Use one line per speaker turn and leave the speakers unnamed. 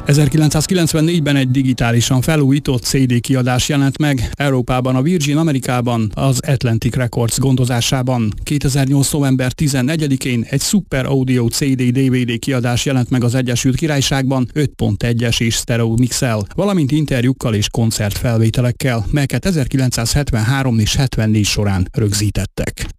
1994-ben egy digitálisan felújított CD kiadás jelent meg Európában, a Virgin Amerikában, az Atlantic Records gondozásában. 2008. november 14-én egy Super Audio CD-DVD kiadás jelent meg az Egyesült Királyságban 5.1-es és sztereó mixel, valamint interjúkkal és koncertfelvételekkel, melyeket 1973 és 74 során rögzítettek.